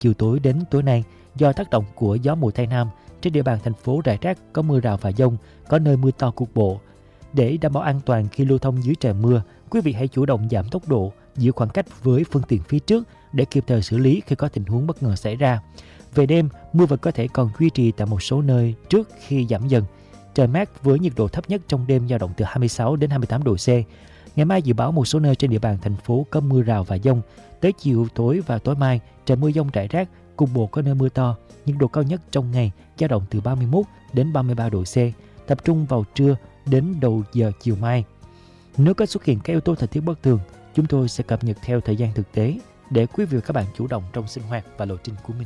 chiều tối đến tối nay, do tác động của gió mùa Tây Nam, trên địa bàn thành phố rải rác có mưa rào và dông, có nơi mưa to cục bộ. Để đảm bảo an toàn khi lưu thông dưới trời mưa, quý vị hãy chủ động giảm tốc độ, giữ khoảng cách với phương tiện phía trước để kịp thời xử lý khi có tình huống bất ngờ xảy ra. Về đêm, mưa vẫn có thể còn duy trì tại một số nơi trước khi giảm dần. Trời mát với nhiệt độ thấp nhất trong đêm dao động từ 26 đến 28 độ C. Ngày mai dự báo một số nơi trên địa bàn thành phố có mưa rào và dông. Tới chiều tối và tối mai, trời mưa dông rải rác, cục bộ có nơi mưa to. Nhiệt độ cao nhất trong ngày dao động từ 31 đến 33 độ C, tập trung vào trưa đến đầu giờ chiều mai. Nếu có xuất hiện các yếu tố thời tiết bất thường, chúng tôi sẽ cập nhật theo thời gian thực tế để quý vị và các bạn chủ động trong sinh hoạt và lộ trình của mình.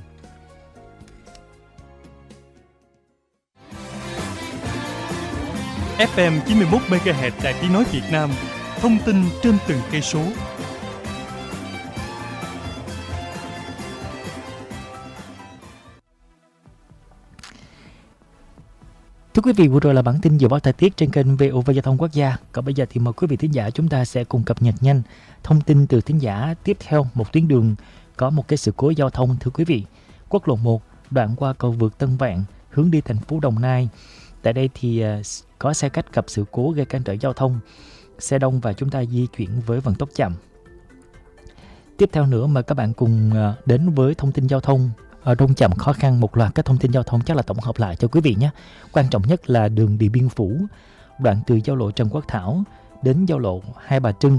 FM 91 MHz Đài Tiếng nói Việt Nam, thông tin trên từng cây số. Thưa quý vị, vừa rồi là bản tin dự báo thời tiết trên kênh VOV Giao thông Quốc gia. Còn bây giờ thì mời quý vị thính giả chúng ta sẽ cùng cập nhật nhanh thông tin từ thính giả. Tiếp theo, một tuyến đường có một cái sự cố giao thông. Thưa quý vị, quốc lộ 1 đoạn qua cầu vượt Tân Vạn hướng đi thành phố Đồng Nai. Tại đây thì có xe khách gặp sự cố gây cản trở giao thông, xe đông và chúng ta di chuyển với vận tốc chậm. Tiếp theo nữa mời các bạn cùng đến với thông tin giao thông đông chậm khó khăn, một loạt các thông tin giao thông chắc là tổng hợp lại cho quý vị nhé. Quan trọng nhất là đường Điện Biên Phủ, đoạn từ giao lộ Trần Quốc Thảo đến giao lộ Hai Bà Trưng.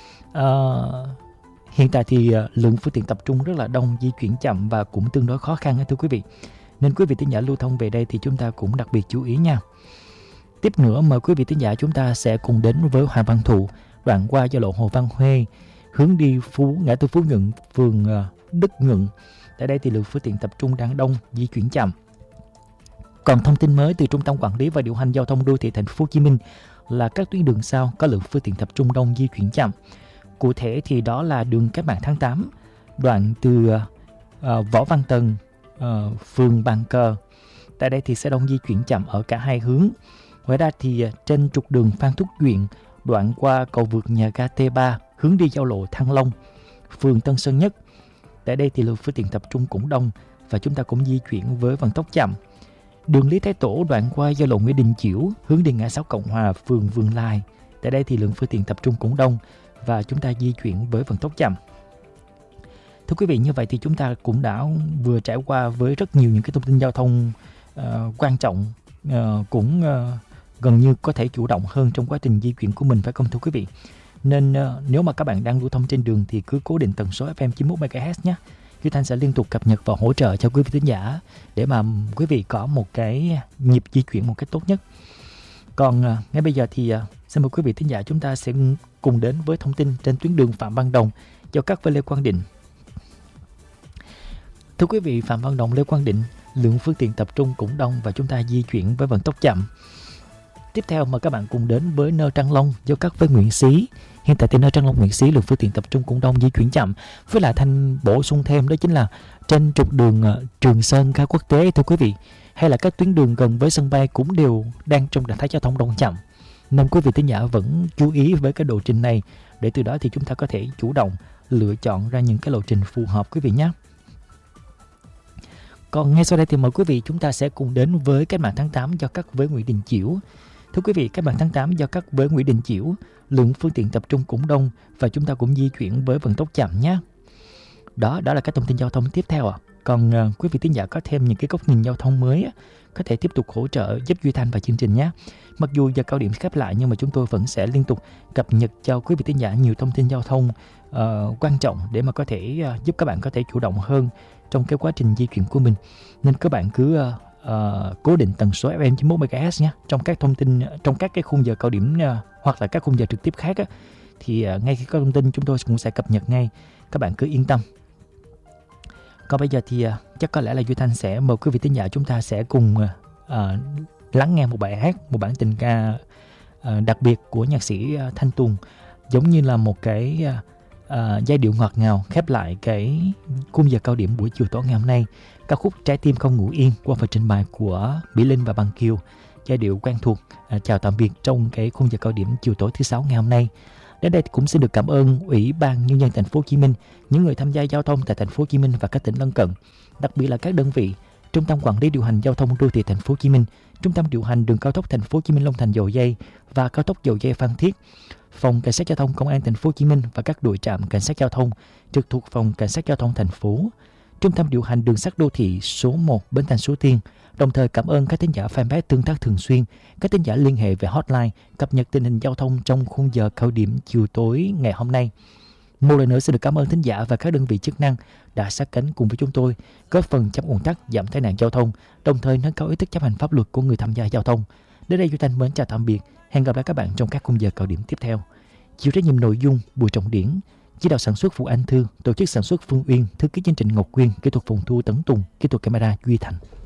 Hiện tại thì lượng phương tiện tập trung rất là đông, di chuyển chậm và cũng tương đối khó khăn thưa quý vị. Nên quý vị thính giả lưu thông về đây thì chúng ta cũng đặc biệt chú ý nha. Tiếp nữa mời quý vị thính giả chúng ta sẽ cùng đến với Hoàng Văn Thụ, đoạn qua giao lộ Hồ Văn Huê hướng đi ngã tư Phú Nhuận, phường Đức Nhuận. Tại đây thì lượng phương tiện tập trung đang đông, di chuyển chậm. Còn thông tin mới từ Trung tâm Quản lý và Điều hành Giao thông Đô thị Thành phố Hồ Chí Minh là các tuyến đường sau có lượng phương tiện tập trung đông, di chuyển chậm. Cụ thể thì đó là đường Cách mạng tháng 8, đoạn từ Võ Văn Tần, phường Bàn Cờ. Tại đây thì xe đông di chuyển chậm ở cả hai hướng. Ngoài ra thì trên trục đường Phan Thúc Duyện, đoạn qua cầu vượt nhà ga T3 hướng đi giao lộ Thăng Long, phường Tân Sơn Nhất. Tại đây thì lượng phương tiện tập trung cũng đông và chúng ta cũng di chuyển với vận tốc chậm. Đường Lý Thái Tổ đoạn qua giao lộ Nguyễn Đình Chiểu hướng đi ngã sáu Cộng Hòa, phường Vườn Lai. Tại đây thì lượng phương tiện tập trung cũng đông và chúng ta di chuyển với vận tốc chậm. Thưa quý vị, như vậy thì chúng ta cũng đã vừa trải qua với rất nhiều những cái thông tin giao thông quan trọng, cũng gần như có thể chủ động hơn trong quá trình di chuyển của mình, phải không thưa quý vị? Nên nếu mà các bạn đang lưu thông trên đường thì cứ cố định tần số FM 91 MHz nhé. Duy Thanh sẽ liên tục cập nhật và hỗ trợ cho quý vị thính giả để mà quý vị có một cái nhịp di chuyển một cách tốt nhất. Còn ngay bây giờ thì xin mời quý vị thính giả chúng ta sẽ cùng đến với thông tin trên tuyến đường Phạm Văn Đồng giao cắt với Lê Quang Định. Thưa quý vị, Phạm Văn Đồng, Lê Quang Định, lượng phương tiện tập trung cũng đông và chúng ta di chuyển với vận tốc chậm. Tiếp theo mời các bạn cùng đến với Nơ Trăng Long giao cắt với Nguyễn Xí. Hiện tại thì Nơ Trăng Long Nguyễn Xí lượng phương tiện tập trung cũng đông, di chuyển chậm. Với lại Thanh bổ sung thêm đó chính là trên trục đường Trường Sơn ga quốc tế thưa quý vị, hay là các tuyến đường gần với sân bay cũng đều đang trong trạng thái giao thông đông chậm. Nên quý vị thính giả vẫn chú ý với cái lộ trình này để từ đó thì chúng ta có thể chủ động lựa chọn ra những cái lộ trình phù hợp quý vị nhé. Còn ngay sau đây thì mời quý vị chúng ta sẽ cùng đến với Cách mạng tháng 8 giao cắt với Nguyễn Đình Chiểu. Thưa quý vị, Cách mạng tháng 8 giao cắt với Nguyễn Đình Chiểu, lượng phương tiện tập trung cũng đông và chúng ta cũng di chuyển với vận tốc chậm nhé. Đó là các thông tin giao thông tiếp theo ạ. Còn quý vị thính giả có thêm những cái góc nhìn giao thông mới có thể tiếp tục hỗ trợ giúp Duy Thanh và chương trình nhé. Mặc dù giờ cao điểm khép lại nhưng mà chúng tôi vẫn sẽ liên tục cập nhật cho quý vị thính giả nhiều thông tin giao thông quan trọng để mà có thể giúp các bạn có thể chủ động hơn trong cái quá trình di chuyển của mình. Nên các bạn cứ cố định tần số FM 91 MHz nhé. Trong các thông tin, trong các cái khung giờ cao điểm hoặc là các khung giờ trực tiếp khác thì ngay khi có thông tin chúng tôi cũng sẽ cập nhật ngay. Các bạn cứ yên tâm. Còn bây giờ thì chắc có lẽ là Duy Thanh sẽ mời quý vị thính giả chúng ta sẽ cùng lắng nghe một bài hát, một bản tình ca đặc biệt của nhạc sĩ Thanh Tùng, giống như là một cái giai điệu ngọt ngào khép lại cái khung giờ cao điểm buổi chiều tối ngày hôm nay. Ca khúc Trái tim không ngủ yên qua phần trình bày của Mỹ Linh và Bằng Kiều, giai điệu quen thuộc chào tạm biệt trong cái khung giờ cao điểm chiều tối thứ sáu ngày hôm nay. Đến đây cũng xin được cảm ơn Ủy ban Nhân dân thành phố Hồ Chí Minh, những người tham gia giao thông tại thành phố Hồ Chí Minh và các tỉnh lân cận, đặc biệt là các đơn vị Trung tâm Quản lý điều hành giao thông đô thị thành phố Hồ Chí Minh, Trung tâm điều hành đường cao tốc thành phố Hồ Chí Minh Long Thành Dầu Giây và cao tốc Dầu Giây Phan Thiết, Phòng Cảnh sát giao thông Công an thành phố Hồ Chí Minh và các đội trạm cảnh sát giao thông trực thuộc Phòng Cảnh sát giao thông thành phố, Trung tâm điều hành đường sắt đô thị số 1 Bến Thành Suối Tiên. Đồng thời cảm ơn các thính giả fanpage tương tác thường xuyên, các thính giả liên hệ về hotline cập nhật tình hình giao thông trong khung giờ cao điểm chiều tối ngày hôm nay. Một lần nữa xin được cảm ơn thính giả và các đơn vị chức năng đã sát cánh cùng với chúng tôi, góp phần chống ùn tắc, giảm tai nạn giao thông, đồng thời nâng cao ý thức chấp hành pháp luật của người tham gia giao thông. Đến đây, Duy Thanh mến chào tạm biệt. Hẹn gặp lại các bạn trong các khung giờ cao điểm tiếp theo. Chịu trách nhiệm nội dung Bùi Trọng Điển, chỉ đạo sản xuất Vũ Anh Thư, tổ chức sản xuất Phương Uyên, thư ký chương trình Ngọc Quyên, kỹ thuật phòng thu Tấn Tùng, kỹ thuật camera Duy Thành.